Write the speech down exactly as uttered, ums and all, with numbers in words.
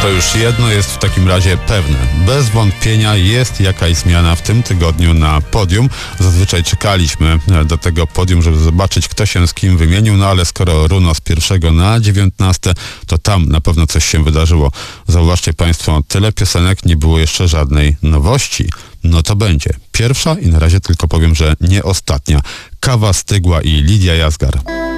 To już jedno jest w takim razie pewne. Bez wątpienia jest jakaś zmiana w tym tygodniu na podium. Zazwyczaj czekaliśmy do tego podium, żeby zobaczyć, kto się z kim wymienił, no ale skoro runo z pierwszego na dziewiętnaste, to tam na pewno coś się wydarzyło. Zauważcie Państwo, tyle piosenek, nie było jeszcze żadnej nowości. No to będzie pierwsza i na razie tylko powiem, że nie ostatnia. Kawa Stygła i Lidia Jazgar.